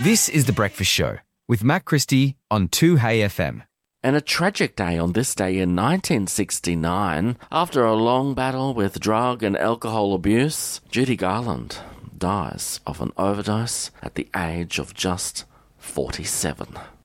This is The Breakfast Show with Matt Christie on 2HeyFM. And a tragic day on this day in 1969. After a long battle with drug and alcohol abuse, Judy Garland dies of an overdose at the age of just 47.